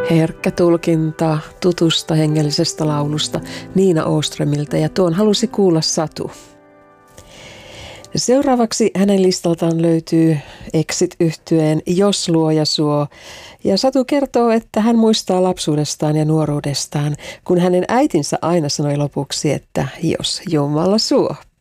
Herkkä tulkinta tutusta hengellisestä laulusta Niina Åströmiltä, ja tuon halusi kuulla Satu. Seuraavaksi hänen listaltaan löytyy Exit-yhtyeen Jos luoja suo, ja Satu kertoo, että hän muistaa lapsuudestaan ja nuoruudestaan, kun hänen äitinsä aina sanoi lopuksi, että jos Jumala suo.